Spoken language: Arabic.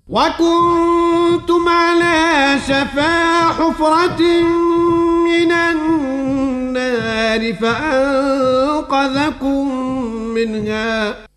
وكنتم على شفا حفرة من النار فأنقذكم منها